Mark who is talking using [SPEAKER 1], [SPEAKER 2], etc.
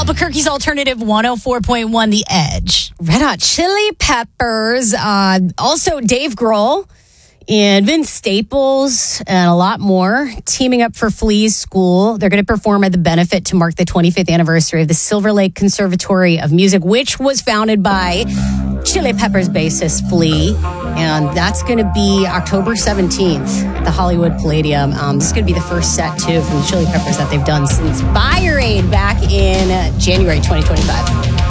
[SPEAKER 1] Albuquerque's Alternative 104.1 The Edge. Red Hot Chili Peppers, also Dave Grohl and Vince Staples and a lot more teaming up for Flea's School. They're going to perform at the benefit to mark the 25th anniversary of the Silver Lake Conservatory of Music, which was founded by Chili Peppers bassist Flea. And that's going to be October 17th at the Hollywood Palladium. This is going to be the first set, too, from the Chili Peppers that they've done since Fire Aid back in January 2025.